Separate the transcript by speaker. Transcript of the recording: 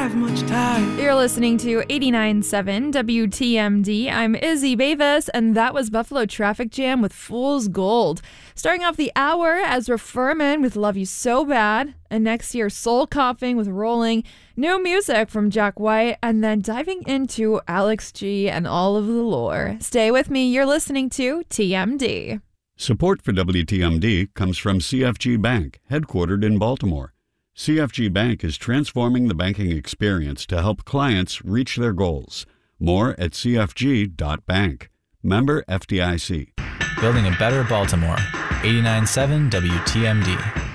Speaker 1: have much time.
Speaker 2: You're listening to 89.7 WTMD. I'm Izzy Bavis, and that was Buffalo Traffic Jam with Fool's Gold. Starting off the hour, Ezra Furman with Love You So Bad, and next year, Soul Coughing with Rolling, new music from Jack White, and then diving into Alex G and all of the lore. Stay with me, you're listening to TMD.
Speaker 3: Support for WTMD comes from CFG Bank, headquartered in Baltimore. CFG Bank is transforming the banking experience to help clients reach their goals. More at cfg.bank. Member FDIC.
Speaker 4: Building a better Baltimore. 89.7 WTMD.